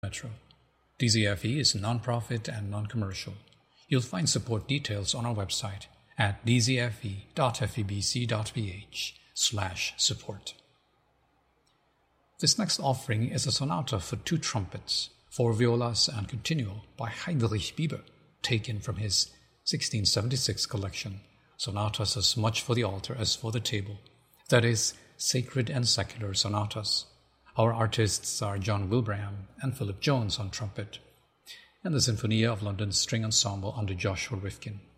Metro. DZFE is non-profit and non-commercial. You'll find support details on our website at dzfe.febc.ph/support. This next offering is a sonata for 2 trumpets, 4 violas and continuo by Heinrich Bieber, taken from his 1676 collection, Sonatas as much for the altar as for the table, that is, sacred and secular sonatas. Our artists are John Wilbraham and Philip Jones on trumpet, and the Sinfonia of London String Ensemble under Joshua Rifkin.